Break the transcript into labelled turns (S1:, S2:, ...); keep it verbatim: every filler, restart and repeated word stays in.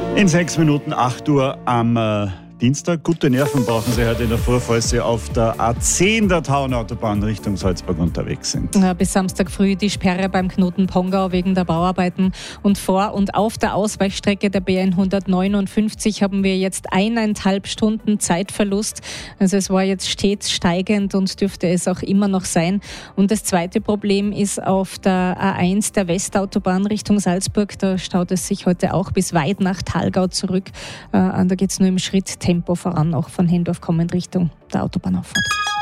S1: In sechs Minuten acht Uhr am äh, Dienstag. Gute Nerven brauchen Sie heute in der Früh, falls Sie auf der A zehn der Tauernautobahn Richtung Salzburg unterwegs sind.
S2: Ja, bis Samstag früh die Sperre beim Knoten Pongau wegen der Bauarbeiten. Und vor und auf der Ausweichstrecke der B hundertneunundfünfzig haben wir jetzt eineinhalb Stunden Zeitverlust. Also es war jetzt stets steigend und dürfte es auch immer noch sein. Und das zweite Problem ist auf der A eins der Westautobahn Richtung Salzburg. Da staut es sich heute auch bis weit nach Thalgau zurück. Äh, da geht es nur im Schritt Tempo voran, auch von Hendorf kommend Richtung der Autobahnauffahrt.